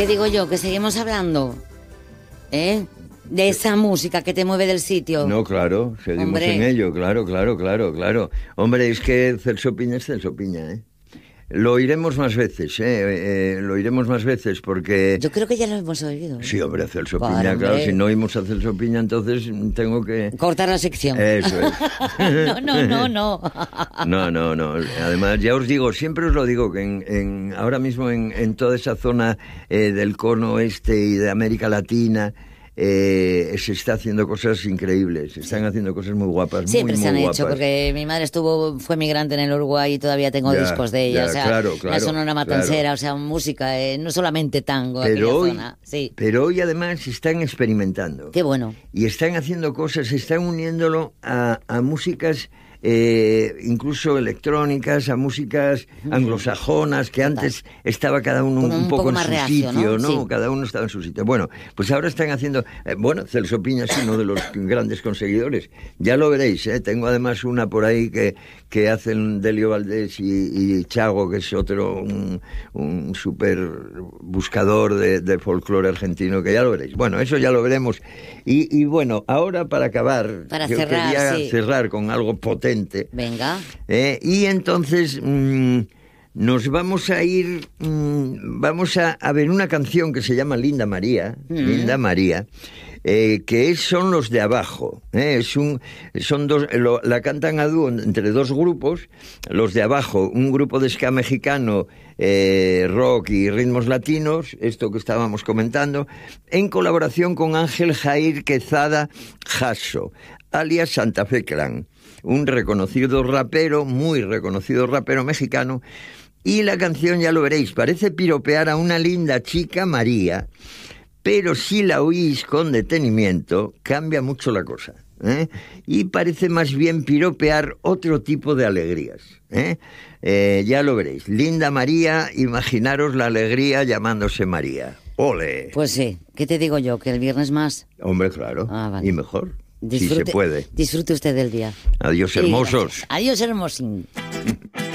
¿Qué digo yo? Que seguimos hablando, ¿eh? De esa música que te mueve del sitio. No, claro, seguimos Hombre. en ello, claro. Hombre, es que Celso Piña es Celso Piña, ¿eh? Lo oiremos más veces, lo oiremos más veces porque... Yo creo que ya lo hemos oído. Sí, hombre, Celso Claro, Piña, claro, hombre. si no oímos a Celso Piña, entonces tengo que... Cortar la sección. Eso es. No. No. Además, ya os digo, siempre os lo digo, que ahora mismo en toda esa zona del cono oeste y de América Latina... se está haciendo cosas increíbles, se están haciendo cosas muy guapas. Siempre muy se han guapas. hecho, porque mi madre fue migrante en el Uruguay y todavía tengo discos de ella, ya, o sea, claro, la Sonora Matancera, o sea, música, no solamente tango, aquella zona. Sí. Pero hoy además están experimentando. Qué bueno. Y están haciendo cosas, están uniéndolo a músicas incluso electrónicas, a músicas anglosajonas, que antes estaba cada uno un poco en más su reacio, sitio, ¿no? Sí. Cada uno estaba en su sitio. Bueno, pues ahora están haciendo... bueno, Celso Piña es uno de los grandes conseguidores. Ya lo veréis, ¿eh? Tengo además una por ahí que hacen Delio Valdés y Chago, que es otro, un súper buscador de folclore argentino, que ya lo veréis. Bueno, eso ya lo veremos. Y bueno, ahora para acabar, yo quería cerrar con algo potente. Venga. Y entonces nos vamos a ir, vamos a ver una canción que se llama Linda María, Linda María, que son los de abajo. Son dos, la cantan a dúo entre dos grupos, los de abajo, un grupo de ska mexicano, rock y ritmos latinos, esto que estábamos comentando, en colaboración con Ángel Jair Quezada Jasso, alias Santa Fe Clan, un reconocido rapero, muy reconocido rapero mexicano, y la canción, ya lo veréis, parece piropear a una linda chica, María, pero si la oís con detenimiento, cambia mucho la cosa, y parece más bien piropear otro tipo de alegrías, ya lo veréis. Linda María, imaginaros la alegría llamándose María. ¡Ole! Pues sí, ¿qué te digo yo? Que el viernes más. Hombre, claro, vale. Y mejor. Disfrute, si se puede. Disfrute usted del día. Adiós, hermosos. Adiós, hermosín.